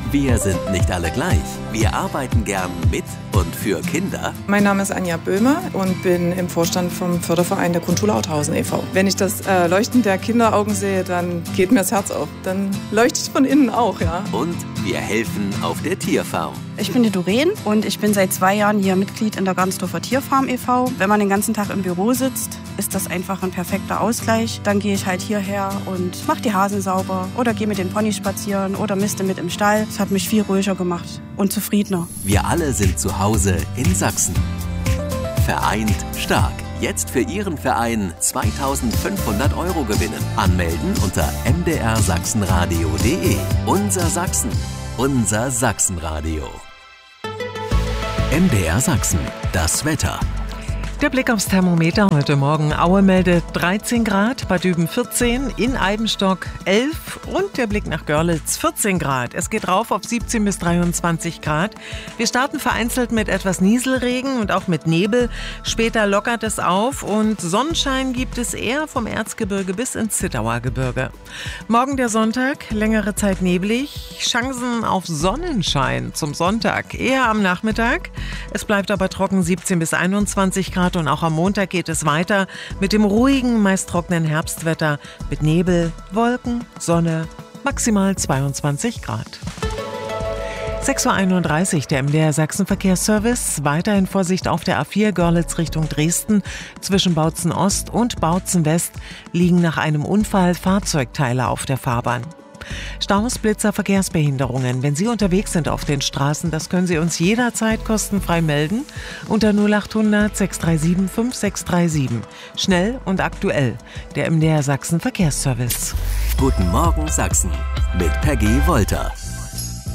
Wir sind nicht alle gleich. Wir arbeiten gern mit und für Kinder. Mein Name ist Anja Böhme und bin im Vorstand vom Förderverein der Grundschule Authausen e.V. Wenn ich das Leuchten der Kinderaugen sehe, dann geht mir das Herz auf. Dann leuchtet es von innen auch, ja. Und wir helfen auf der Tierfarm. Ich bin die Doreen und ich bin seit 2 Jahren hier Mitglied in der Garnsdorfer Tierfarm e.V. Wenn man den ganzen Tag im Büro sitzt, ist das einfach ein perfekter Ausgleich. Dann gehe ich halt hierher und mache die Hasen sauber oder gehe mit den Ponys spazieren oder miste mit im Stall. Das hat mich viel ruhiger gemacht und zufriedener. Wir alle sind zu Hause in Sachsen. Vereint stark. Jetzt für Ihren Verein 2.500 € gewinnen. Anmelden unter mdrsachsenradio.de. Unser Sachsen. Unser Sachsenradio. MDR Sachsen. Das Wetter. Der Blick aufs Thermometer heute Morgen. Aue meldet 13 Grad, Bad Düben 14, in Eibenstock 11 und der Blick nach Görlitz 14 Grad. Es geht rauf auf 17 bis 23 Grad. Wir starten vereinzelt mit etwas Nieselregen und auch mit Nebel. Später lockert es auf und Sonnenschein gibt es eher vom Erzgebirge bis ins Zittauer Gebirge. Morgen der Sonntag, längere Zeit neblig. Chancen auf Sonnenschein zum Sonntag eher am Nachmittag. Es bleibt aber trocken 17 bis 21 Grad. Und auch am Montag geht es weiter mit dem ruhigen, meist trockenen Herbstwetter mit Nebel, Wolken, Sonne, maximal 22 Grad. 6.31 Uhr, der MDR Sachsen Verkehrsservice. Weiterhin Vorsicht auf der A4 Görlitz Richtung Dresden. Zwischen Bautzen Ost und Bautzen West liegen nach einem Unfall Fahrzeugteile auf der Fahrbahn. Staus, Blitzer, Verkehrsbehinderungen. Wenn Sie unterwegs sind auf den Straßen, das können Sie uns jederzeit kostenfrei melden unter 0800 637 5637. Schnell und aktuell. Der MDR Sachsen Verkehrsservice. Guten Morgen Sachsen mit Peggy Wolter.